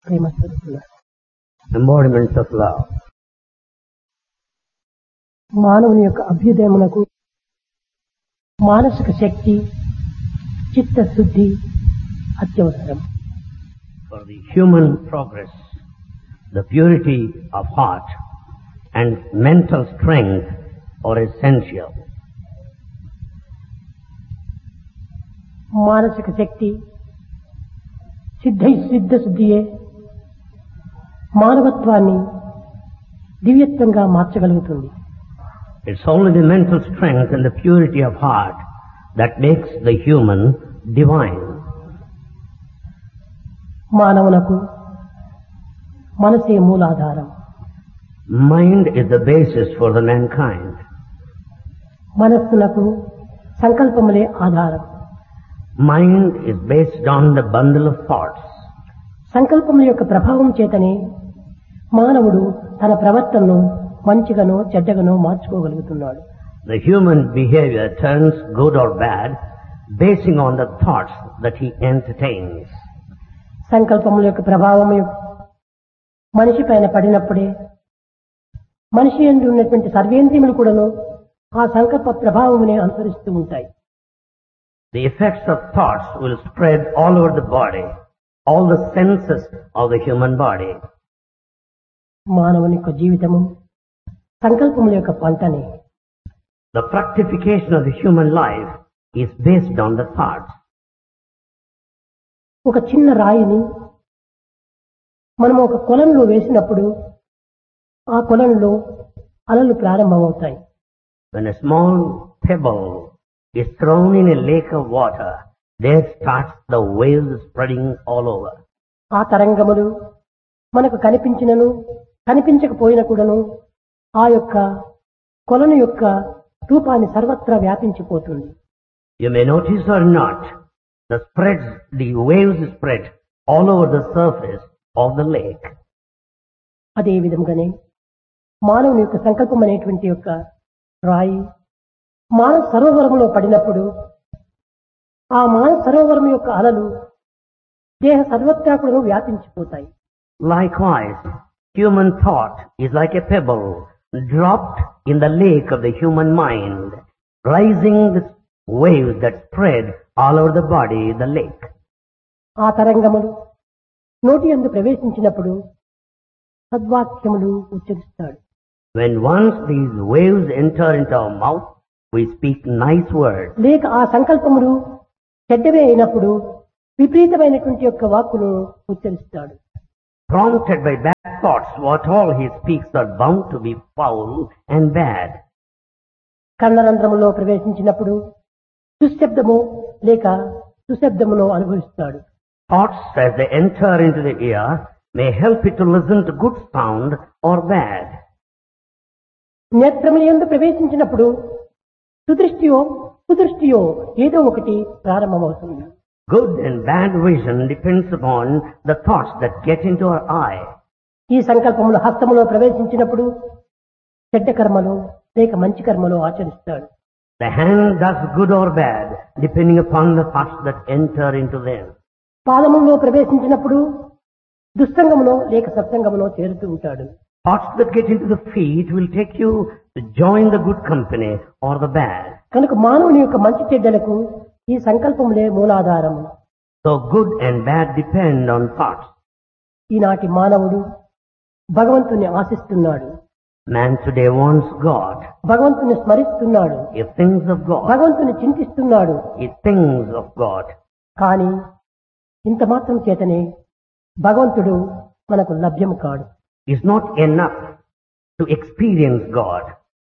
ప్రేమ స్వరూపులారా, embodiments of love. మానవుని యొక్క అభ్యుదయమునకు మానసిక శక్తి, చిత్తశుద్ధి అత్యవసరం. For the human progress, the purity of heart and mental strength are essential. మానసిక శక్తి సిద్ధశుద్ధియే మానవత్వాన్ని దివ్యత్వంగా మార్చగలుగుతుంది. It's only the mental strength and the purity of heart that makes the human divine. మానవునకు మనసే మూలాధారం. Mind is the basis for the mankind. మనస్సునకు సంకల్పములే ఆధారం. Mind is based on the bundle of thoughts. సంకల్పముల యొక్క ప్రభావం చేతనే మానవుడు తన ప్రవర్తనను మంచిగానో చెడ్డగానో మార్చుకోగలుగుతున్నాడు. The human behavior turns good or bad basing on the thoughts that he entertains. సంకల్పముల యొక్క ప్రభావం మనిషి పైన పడినప్పుడే మనిషి యందు ఉన్నటువంటి సర్వేంద్రియములు కూడాను ఆ సంకల్ప ప్రభావమునే అనుసరిస్తూ ఉంటాయి. The effects of thoughts will spread all over the body, all the senses of the human body. మానవుని యొక్క జీవితము సంకల్పముల యొక్క పంటనే. The fructification of the human life is based on the thoughts. ఒక చిన్న రాయిని మనం ఒక కొలంలో వేసినప్పుడు ఆ కొలంలో అలలు ప్రారంభమవుతాయి. When a small pebble is thrown in a lake of water, there starts the waves spreading all over. ఆ తరంగములు మనకు కనిపించినను కనిపించకపోయినా కూడాను ఆ యొక్క కొలను యొక్క రూపాన్ని సర్వత్రా వ్యాపించిపోతుంది. You may notice or not, the waves spread all over the surface of the lake. అదే విధంగానే మానవుని యొక్క సంకల్పం అనేటువంటి యొక్క రాయి మానవ సరోవరంలో పడినప్పుడు ఆ మానవ సరోవరం యొక్క అలలు దేహ సర్వత్రా కూడా వ్యాపించిపోతాయి. Likewise, human thought is like a pebble dropped in the lake of the human mind, rising the waves that spread all over the body, the lake. ఆ తరంగములు నోటి యందు ప్రవేశించినప్పుడు సద్వాక్యములు ఉచ్చరిస్తాడు. When once these waves enter into our mouth, we speak nice words. లేక ఆ సంకల్పములు చెడ్డవే అయినప్పుడు విపరీతమైనటువంటి యొక్క వాక్కును ఉచ్చరిస్తాడు. Prompted by bad thoughts, what all he speaks are bound to be foul and bad. కర్ణరంధ్రములో ప్రవేశించినప్పుడు దుశ్శబ్దము లేక సుశబ్దమును అనుభవిస్తాడు. Thoughts as they enter into the ear may help it to listen to good sound or bad. నేత్రముల యందు ప్రవేశించినప్పుడు సుదృష్టియో కుదృష్టియో ఏదో ఒకటి ప్రారంభమవుతుంది. Good and bad vision depends upon the thoughts that get into our eye. ఈ సంకల్పములు హస్తములో ప్రవేశించినప్పుడు చెడ్డ కర్మలు లేక మంచి కర్మలు ఆచరిస్తాడు. The hand does good or bad depending upon the thoughts that enter into them. పాదములో ప్రవేశించినప్పుడు దుస్సంగములో లేక సత్సంగములో చేరుతూ ఉంటాడు. Thoughts that get into the feet will take you to join the good company or the bad. కనుక మానవుని యొక్క మంచి చెడ్డలకు ఈ సంకల్పములే మూలాధారము. So good and bad depend on thoughts. ఈనాటి మానవుడు భగవంతుని ఆశిస్తున్నాడు. Man today wants God. భగవంతుని స్మరిస్తున్నాడు. He thinks of God. భగవంతుని చింతిస్తున్నాడు. He thinks of God. కానీ ఇంత మాత్రం చేతనే భగవంతుడు మనకు లభ్యము కాడు. It's not enough to experience God.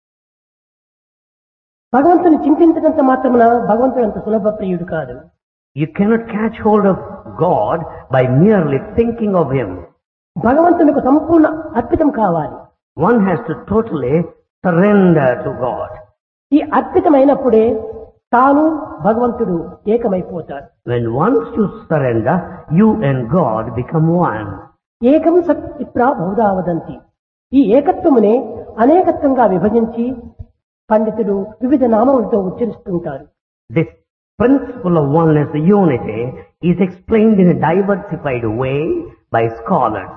భగవంతుని చింతించినంత మాత్రమున భగవంతుడు అంత సులభ ప్రియుడు కాదు. You cannot catch hold of God by merely thinking of Him. భగవంతునికి సంపూర్ణ అర్పితం కావాలి. One has to totally surrender to God. ఈ అర్పితమైనప్పుడే తాను భగవంతుడు ఏకమైపోతాడు. When once you surrender, you and God become one. ఏకం సత్ విప్రా బహుధా వదంతి. ఈ ఏకత్వమునే అనేకత్వంగా విభజించి పండితులు వివిధ నామములతో ఉచ్చరిస్తుంటారు. This principle of oneness, the unity, is explained in a diversified way by scholars.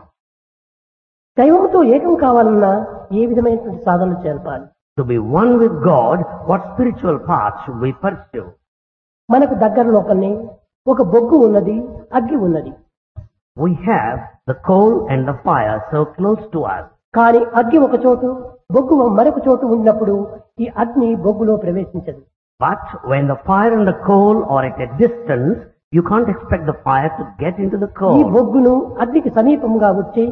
దైవంతో ఏకం కావాలన్నా ఏ విధమైనటువంటి సాధనలు చేయాలి? To be one with God, what spiritual path should we pursue? మనకు దగ్గర లోపలనే ఒక బొగ్గు ఉన్నది, అగ్గి ఉన్నది. We have the coal and the fire so close to us. కానీ అగ్గి ఒక చోటు, బొగ్గు మరొక చోటు ఉన్నప్పుడు ఈ అగ్ని బొగ్గులో ప్రవేశించదు. But when the fire and the coal are at a distance, you can't expect the fire to get into the ఈ coal. బొగ్గును అగ్నికి సమీపంగా వచ్చి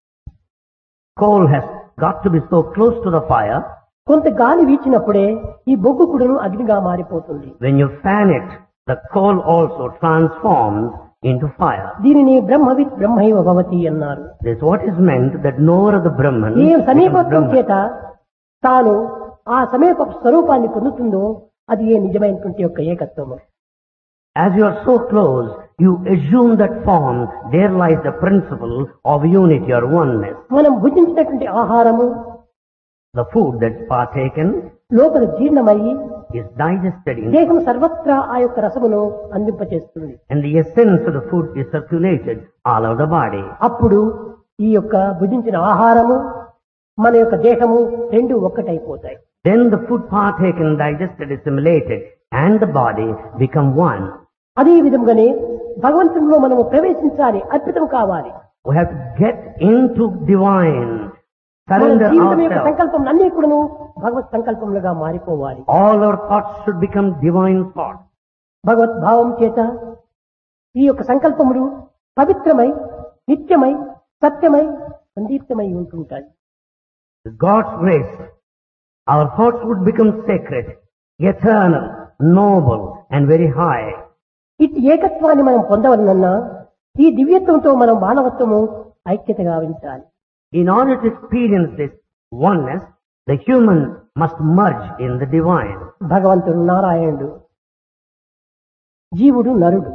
Coal has got to be so close to the fire. కొంత గాలి వీచినప్పుడే ఈ బొగ్గు కూడాను అగ్నిగా మారిపోతుంది. When you fan it, the coal also transforms into fire. దీనిని బ్రహ్మవిత్ బ్రహ్మైవ భవతి అన్నారు. This is what is meant, that knower of the Brahman A becomes సమీపత్వం Brahman. చేత తాను ఆ సమీప స్వరూపాన్ని పొందుతుందో అది ఏ నిజమైనటువంటి యొక్క ఏకత్వము. As you are so close, you assume that form, there lies the principle of unity or oneness. మనం భుజించినటువంటి ఆహారము The food that's partaken లోపల జీర్ణమయ్యి is digested in, దేహం సర్వత్రా ఆ యొక్క రసమును అందింపచేస్తుంది. and the essence of the food is circulated all over the body. అప్పుడు ఈ యొక్క భుజించిన ఆహారము మన యొక్క దేహము రెండు ఒక్కటైపోతాయి. Then the food partaken, digested, assimilated, and the body become one. అదే విధంగానే భగవంతునిలో మనము ప్రవేశించాలి, అద్భుతం కావాలి. We have to get into divine, మన surrender జీవితం యొక్క ourselves. సంకల్పం అన్ని కూడాను భగవత్ సంకల్పములుగా మారిపోవాలి. All our thoughts should become divine thoughts. భగవత్ భావం చేత ఈ యొక్క సంకల్పములు పవిత్రమై, నిత్యమై, సత్యమై, సందీప్తమై ఉంటుంటాయి. With God's grace, our thoughts would become sacred, eternal, noble, and very high. ఇటు ఏకత్వాన్ని మనం పొందవలనన్నా ఈ దివ్యత్వంతో మనం మానవత్వము ఐక్యత గావించాలి. In order to experience this oneness, the human must merge in the divine. భగవంతుడు నారాయణుడు, జీవుడు నరుడు.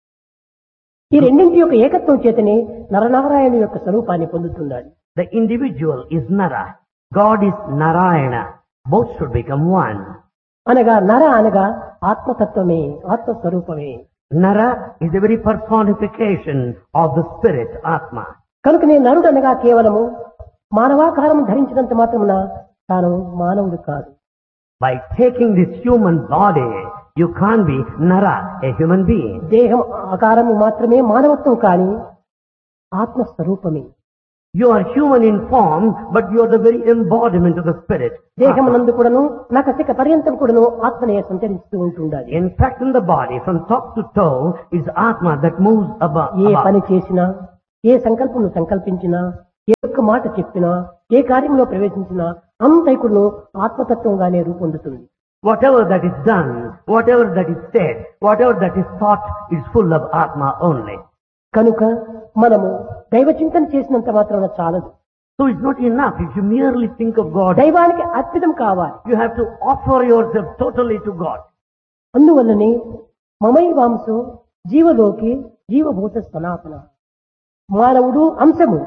ఈ రెండింటి యొక్క ఏకత్వం చేతనే నరనారాయణుని యొక్క స్వరూపాన్ని పొందుతున్నాడు. The individual is Nara, God is Narayana. Both should become one. అనగా నర అనగా ఆత్మతత్వమే, ఆత్మస్వరూపమే. Nara is the very personification of the spirit, Atma. కనుకనే నరుడు అనగా కేవలము మానవాకారం ధరించినంత మాత్రమున తాను మానవుడు కాదు. By taking this human body, you can't be Nara, a human being. దేహం ఆకారము మాత్రమే మానవత్వం కాని ఆత్మస్వరూపమే. You are human in form, but you are the very embodiment of the spirit. దేహమునందు కూడాను నఖశిఖ పర్యంతం కూడాను ఆత్మనే సంచరిస్తూ ఉంటుండాలి. In fact, in the body, from top to toe, is Atma that moves above. ఏ పని చేసినా, ఏ సంకల్పమును సంకల్పించినా, ఏ ఒక్క మాట చెప్పినా, ఏ కార్యంలో ప్రవేశించినా అంతైకుడును ఆత్మతత్వంగానే రూపొందుతుంది. Whatever that is done, whatever that is said, whatever that is thought is full of Atma only. కనుక మనము దైవ చింతన చేసినంత మాత్రాన చాలదు. So it's not enough if you merely think of God. దైవానికి అర్పితం కావాలి. You have to offer yourself totally to God. అందువల్లనే మమై వాంసో జీవలోకి జీవభూత సనాతన. మానవుడు అంశము,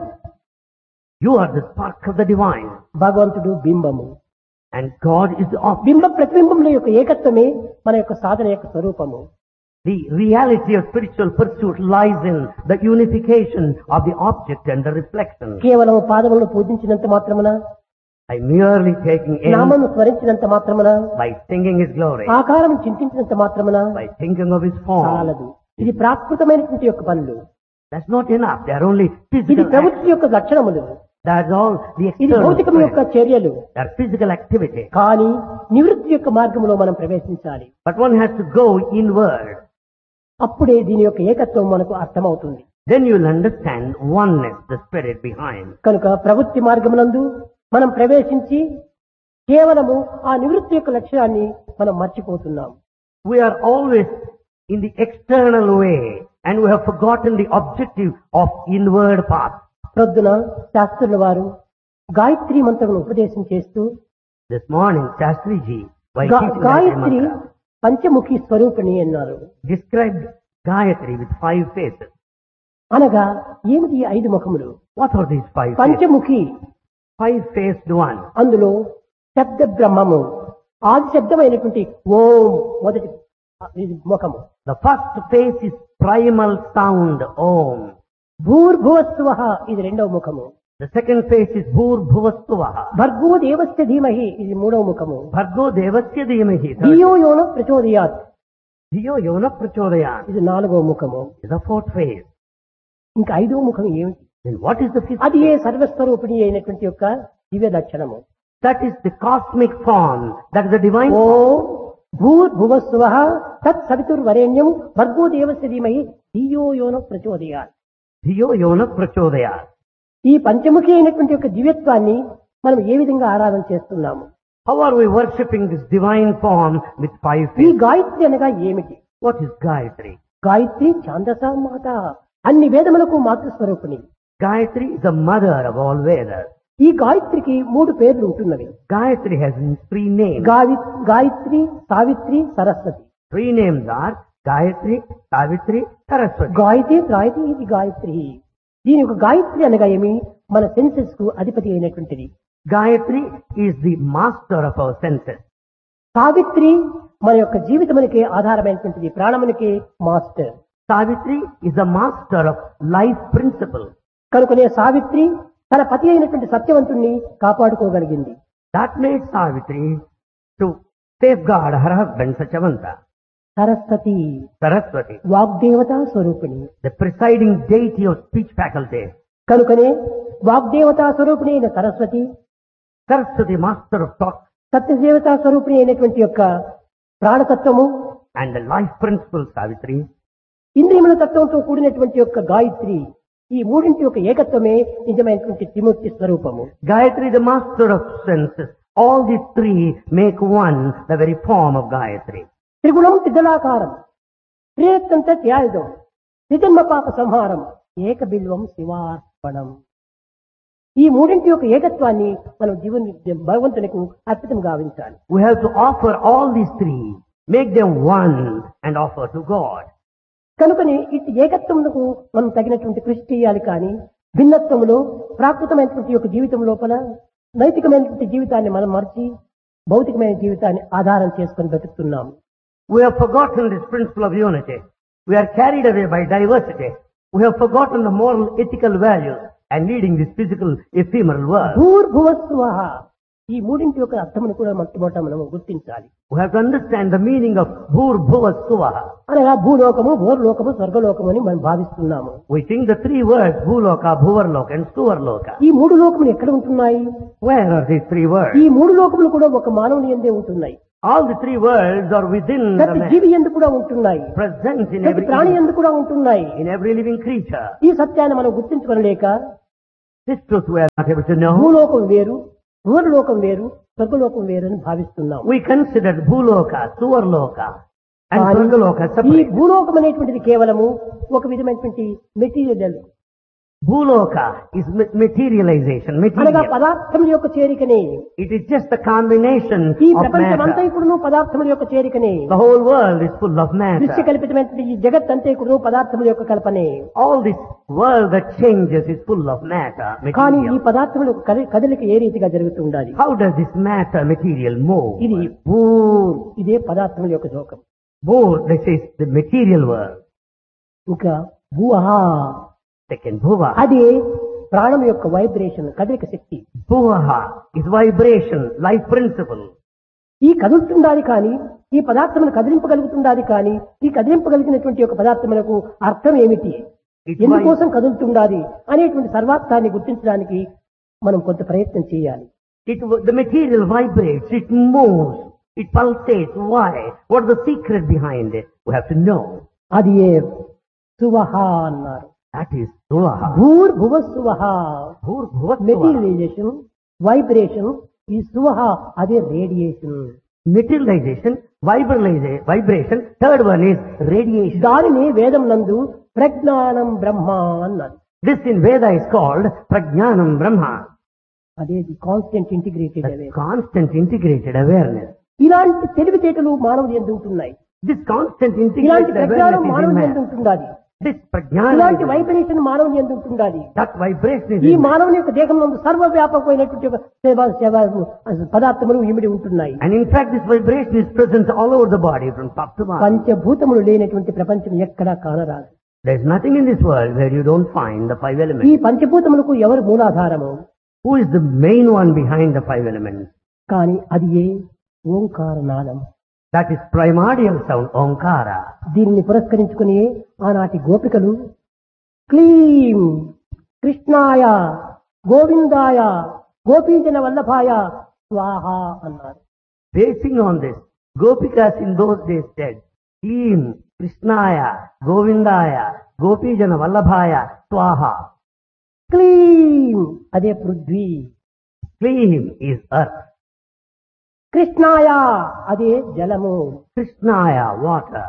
You are the spark of the divine, భగవంతుడు బింబము. and God is the object. బింబ ప్రతిబింబముల యొక్క ఏకత్వమే మన యొక్క సాధన యొక్క స్వరూపము. The reality of spiritual pursuit lies in the unification of the object and the reflection. కేవలం పాదములను పూజించినంత మాత్రమున, By merely taking in, నామము స్మరించినంత మాత్రమున, by singing His glory, ఆకారం చింతించినంత మాత్రమున by thinking of His form, చాలదు. ఇది ప్రాకృతమైనటువంటి యొక్క పనులు. that's not enough. They are only ఇది physical acts. ప్రవృత్తి యొక్క లక్షణములు. That's all the ఇది external భౌతికం యొక్క strength. చర్యలు. They are physical activity. కానీ నివృత్తి యొక్క మార్గంలో మనం ప్రవేశించాలి. But one has to go inward. అప్పుడే దీని యొక్క ఏకత్వం మనకు అర్థమవుతుంది. Then you will understand oneness, the spirit behind. కనుక ప్రవృత్తి మార్గమునందు మనం ప్రవేశించి కేవలము ఆ నివృత్తి యొక్క లక్ష్యాన్ని మనం మర్చిపోతున్నాం. We are always in the external way, and we have forgotten the objective of inward path. ప్రొద్దున శాస్త్రుల వారు గాయత్రి మంత్రమును ఉపదేశం చేస్తూ, This morning, Shastriji, while teaching Gayatri Gayatri mantra, Panchamukhi స్వరూపిణి అన్నారు. described Gayatri with 5 faces. అనగా ఏమిటి ఈ 5 ముఖములు? What are these 5 faces? Panchamukhi, 5-faced one. అందులో శబ్ద బ్రహ్మము, ఆది శబ్దమైనటువంటి ఓం మొదటి ఇది ముఖము. The first face is primal sound, Om. భూర్భువస్సువః ఇది రెండవ ముఖము. The second face is Bhur Bhuvastvaha. భర్గో దేవస్య ధీమహి ఇది మూడవ ముఖము. Bhargo Devasya Dhimahi. ధియో యోన ప్రచోదయాత్ Dhiyo Yona Prachodayat ఇది నాలుగవ ముఖము. is the fourth face. ఇంకా ఐదవ ముఖం ఏమిటి? Then what is the fifth? అది ఏ సర్వస్వరూపిణి అయినటువంటి యొక్క దివ్య లక్షణము. That is the cosmic form. That is the divine oh form. భూర్భువస్సువః తత్ సవితుర్వరేణ్యం భర్గో దేవస్య ధీమహి ధియో యోన ప్రచోదయాత్. Dhiyo Yona Prachodayat. ఈ పంచముఖి అయినటువంటి యొక్క దివ్యత్వాన్ని మనం ఏ విధంగా ఆరాధన చేస్తున్నాము? How are we worshipping this divine form with five ఈ faces? గాయత్రి అనగా ఏమిటి? What is Gayatri? గాయత్రి ఛాందస మాత, అన్ని వేదములకు మాతృస్వరూపిణి. Gayatri is the mother of all Vedas. ఈ గాయత్రికి మూడు పేర్లు ఉంటున్నవి. Gayatri has three names. Gayatri, Savitri, Saraswati. Three names are Gayatri, Savitri, Saraswati. Gayatri ఇది గాయత్రి. దీని యొక్క గాయత్రి అనగా ఏమి? మన సెన్సెస్ కు అధిపతి అయినటువంటిది. Gayatri is the master of our senses. Savitri మన యొక్క జీవితమునికే ఆధారమైనటువంటిది, ప్రాణమునికే master. Savitri is the master of life principle. కనుకనే సావిత్రి తన పతి అయినటువంటి సత్యవంతుణ్ణి కాపాడుకోగలిగింది. That made Savitri to safeguard her husband Satyavanta. Saraswati Saraswati, వాగ్దేవతా స్వరూపిణి. the presiding deity of speech faculty. కనుకనే వాగ్దేవతా స్వరూపిణి అయిన Saraswati, Saraswati, master of thought, సత్యదేవతా స్వరూపిణి అయినటువంటి యొక్క ప్రాణతత్వము, and the life principle Savitri, ఇంద్రియముల తత్వంతో కూడినటువంటి యొక్క గాయత్రి, ఈ మూడింటి యొక్క ఏకత్వమే నిజమైనటువంటి త్రిమూర్తి స్వరూపము. Gayatri, the master of senses. All these three make one, the very form of Gayatri. త్రిగుణం త్రిదళాకారం, త్రియత్తంత త్యాయుధం, త్రిజన్మ పాప సంహారం, ఏక బిల్వం శివార్పణం. ఈ మూడింటి యొక్క ఏకత్వాన్ని మనం భగవంతునికి అర్పితం గావించాలి. We have to offer all these three, make them one, and offer to God. కనుకని ఇటు ఏకత్వములకు మనం తగినటువంటి కృషి చేయాలి. కానీ భిన్నత్వములో ప్రాకృతమైనటువంటి యొక్క జీవితం లోపల నైతికమైనటువంటి జీవితాన్ని మనం మర్చి భౌతికమైన జీవితాన్ని ఆధారం చేసుకొని బతుకుతున్నాము. We have forgotten this principle of unity. We are carried away by diversity. We have forgotten the moral, ethical values and leading this physical, ephemeral world. భూర్భువస్సువః ఈ మూడింటి యొక్క అర్థమును కూడా మొట్టమొదట మనం గుర్తించాలి. We have to understand the meaning of Bhur Bhuva Suvaha. అనగా భూలోకము, భోర్లోకము, స్వర్గలోకము అని మనం భావిస్తున్నాము. We think the three words, Bhuloka, Bhuvarloka and Suvarloka. ఈ మూడు లోకములు ఎక్కడ ఉంటున్నాయి? Where are these three words? ఈ మూడు లోకములు కూడా ఒక మానవుని యందే ఉంటున్నాయి. All the three words are within the ప్రతి man, జీవి యందు కూడా ఉంటున్నాయి. present in ప్రతి ప్రాణి యందు కూడా ఉంటున్నాయి. every living creature. ఈ సత్యాన్ని మనం గుర్తించుకోలేక This truth we are not able to know. భూలోకం వేరు, భూలోకం వేరు, స్వర్గలోకం వేరు అని భావిస్తున్నాం. We considered Bhuloka, Suvarloka and కానీ Swargaloka ఈ separate. భూలోకం అనేటువంటిది కేవలము ఒక విధమైనటువంటి మెటీరియల్, Bhuloka is materialization, అనగా material. పదార్థముల యొక్క చేరికనే. It is just a combination ఈ of ప్రపంచం అంతా matter. ఇప్పుడు పదార్థముల యొక్క చేరికనే. The whole world is full of దృశ్య matter. కల్పితమైనటువంటి ఈ జగత్ అంతా ఇప్పుడు పదార్థముల యొక్క కల్పనే. All this world that changes is full of matter, కానీ ఈ material. పదార్థముల కదలిక ఏ రీతిగా జరుగుతుండాలి? How does this matter, material move? ఇది భూర్, ఇదే పదార్థముల యొక్క లోకం. Both, this is the material world. ఇంకా భూహా, Second, Bhuva. అది ప్రాణం యొక్క వైబ్రేషన్, కదలిక శక్తి. Bhuvaha is vibration, life principle. ఈ కదులుతుండాలి కానీ, ఈ పదార్థమును కదిలింపగలుగుతుండాలి కానీ, ఈ కదిలింపగలిగినటువంటి యొక్క పదార్థములకు అర్థం ఏమిటి, It's ఎందుకోసం కదులుతుండాలి అనేటువంటి సర్వార్థాన్ని గుర్తించడానికి మనం కొంత ప్రయత్నం చేయాలి. the material vibrates, it moves, it pulsates. Why? What is the secret behind it? We have to know. అది ఏ సువహ అన్నారు. That is Suvaha. భూర్భువ సువహ, Bhur Bhuva Suvaha. Materialisation, vibration. ఈ సువహ అదే radiation. Materialization, vibration. Third one is radiation. దానిని వేదం నందు ప్రజ్ఞానం బ్రహ్మ అన్నారు. This in Veda is called Prajnanam Brahma. అదే constant integrated The away. constant integrated awareness. ఇలాంటి తెలివితేటలు మానవుడు ఎందు ఉంటున్నాయి. This constant ఇలాంటి integrated ప్రజ్ఞానం awareness is in మానవుని ఎందు man. ఉంటుండాలి. This prajnana, ఇలాంటి వైబ్రేషన్ మానవుని ఎందు ఉంటుండాలి. that vibration is ఈ in man. మానవుని యొక్క దేహం నందు సర్వవ్యాపకమైనటువంటి ఒక పదార్థములు ఇమిడి ఉంటున్నాయి. And in fact, this vibration is present all over the body from top to bottom. పంచభూతములు లేనటువంటి ప్రపంచం ఎక్కడా కానరాదు. There's nothing in this world where you don't find the five ఈ elements. పంచభూతములకు ఎవరు మూలాధారము? Who is the main one behind the five elements? కానీ అది ఏ ఓంకారనాదం. That is primordial sound, Omkara. దీనిని పురస్కరించుకుని ఆనాటి గోపికలు క్లీం కృష్ణాయ గోవిందాయ గోపీజన వల్లభాయ స్వాహ అన్నారు. Basing on this, Gopikas in those days said, Klim, Krishnaya, Govindaya, Gopijana Vallabhaya, Swaha. క్లీం అదే పృథ్వీ, Klim is earth. కృష్ణాయ అదే జలము, Krishnaya, water.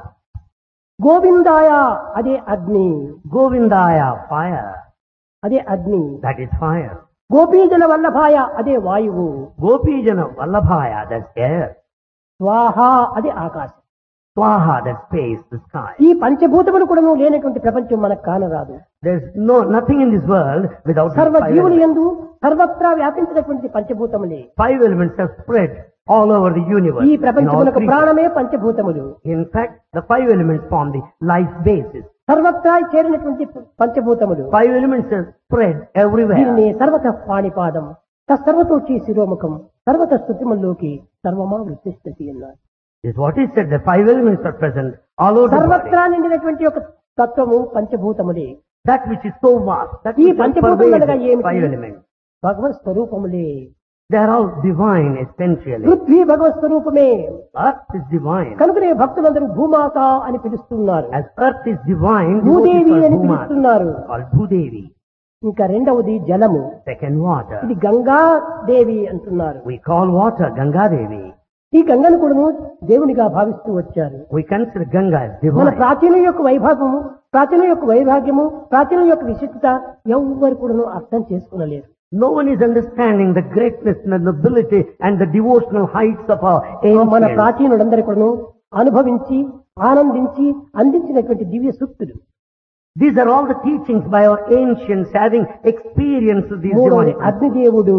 గోవిందాయ అదే అగ్ని, Govindaya, fire. అదే అగ్ని, That is fire. గోపీజన వల్లభాయ అదే వాయువు, Gopijana Vallabhaya, that's air. స్వాహ అదే ఆకాశం. Swaha, that space, the sky. ఈ పంచభూతములు కూడా లేనటువంటి ప్రపంచం మనకు కానరాదు. There's nothing in this world without these సర్వ five జీవులు elements. యందు సర్వత్రా వ్యాపించినటువంటి పంచభూతములే. Five elements are spread all over the universe. ఈ in all ప్రపంచములకు creatures. ప్రాణమే పంచభూతములు. In fact, the five elements form the life basis. సర్వత్రా చేరినటువంటి పంచభూతములు. Five elements are spread everywhere. దీనిని సర్వత పాణిపాదం తత్సర్వతోచి శిరోముఖం సర్వత స్థుతిముల్లోకి సర్వమా వృత్తిస్థితి అన్నారు. Is what is said. The five elements are present all over the body. సర్వత్రా నిండినటువంటి ఒక తత్వము పంచభూతములే. That which is so vast, that ఈ which is పంచభూతములు అనగా pervasive, ఏమిటి? five elements. Bhagwat స్వరూపములే. They are all divine essentially. Prithvi భగవత్ స్వరూపమే. Earth is divine. కనుకనే భక్తులందరూ భూమాత అని పిలుస్తున్నారు, As earth is divine, Bhudevi devotees అని call Bhuma, పిలుస్తున్నారు. called Bhudevi. ఇంకా రెండవది జలము, Second, water. ఇది గంగాదేవి అంటున్నారు. We call water Ganga Devi. ఈ గంగను కూడా దేవునిగా భావిస్తూ వచ్చారు. We consider Ganga as మన divine. ప్రాచీనం యొక్క వైభాగము, ప్రాచీనం యొక్క వైరాగ్యము, ప్రాచీనం యొక్క విశిష్టత ఎవ్వరు కూడా అర్థం చేసుకునలేరు. No one is understanding the greatness and the nobility and the devotional heights of our మన ancients. ప్రాచీనులందరూ కూడా అనుభవించి ఆనందించి అందించినటువంటి దివ్య సూక్తులు. These are all the teachings by our ancients having experienced these మూడవది divine. అగ్నిదేవుడు,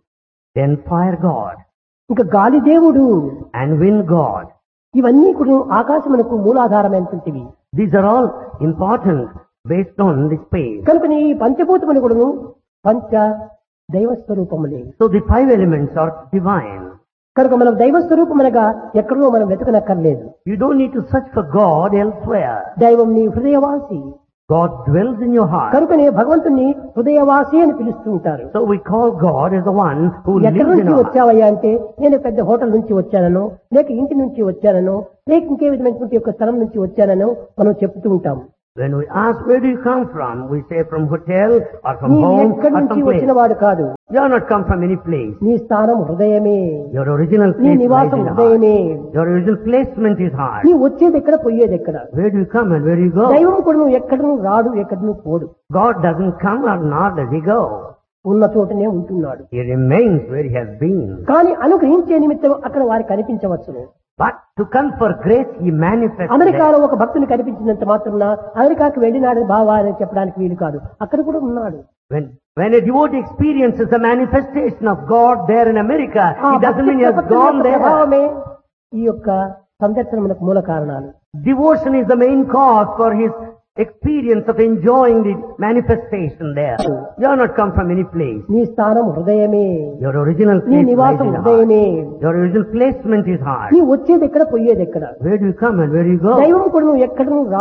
Then fire God ఇంకా గాలి దేవుడు, and wind God. ఇవన్నీ కూడా ఆకాశమునకు మూలాధారమైనటువంటివి. These are all important based on the space. కనుక ఈ పంచభూతములు కూడా పంచ దైవ స్వరూపములే. So the five elements are divine. కనుక మనం దైవ స్వరూపమునగా ఎక్కడో మనం వెతకనక్కర్లేదు. You don't need to search for God elsewhere. దైవం నీ హృదయవాసి. God dwells in your heart. కనుకనే భగవంతుణ్ణి హృదయవాసి అని పిలుస్తూ ఉంటారు. So we call God as the one who ఎక్కడి lives in నుంచి our heart. వచ్చావయ్యా అంటే నేను పెద్ద హోటల్ నుంచి వచ్చానను, లేక ఇంటి నుంచి వచ్చానను, లేక ఇంకే విధమైనటువంటి యొక్క స్థలం నుంచి వచ్చానను మనం చెప్తూ ఉంటాం. When we ask where do you come from, we say from hotel or from నీవు home ఎక్కడి or నుంచి some place. వచ్చిన వాడు కాదు, You are not come from any place. నీ స్థానం హృదయమే, Your original నీ place lies నివాసం in the heart. హృదయమే. Your original placement is heart. నీ వచ్చేది ఎక్కడ పోయేది ఎక్కడ. Where do you come and where do you go? దైవం కూడా నువ్వు ఎక్కడను రాడు, ఎక్కడను పోడు, God doesn't come or nor does he go. ఉన్న చోటనే ఉంటున్నాడు. He remains where he has been. కానీ అనుగ్రహించే నిమిత్తం అక్కడ వారికి కనిపించవచ్చును. But to confer grace, he manifests there. అమెరికాలో ఒక భక్తుని కనిపించినంత మాత్రాన అమెరికాకి వెళ్ళినాడు బావా అని చెప్పడానికి వీలు కాదు, అక్కడ కూడా ఉన్నాడు. When a devotee experiences the manifestation of God there in America, ఆ it doesn't భక్తి mean he has ప్రపత్తుల gone యొక్క there. ప్రభావమే ఈ యొక్క సందర్శనములకు మూల కారణాలు. Devotion is the main cause for his experience of enjoying the manifestation there. You are not come from any place. నీ స్థానం హృదయమే, Your original నీ place lies నివాసం in the heart. హృదయమే. Your original placement is heart. నీ వచ్చేది ఎక్కడ పోయేది ఎక్కడ. Where do you come and where do you go? దైవం కూడా నువ్వు ఎక్కడను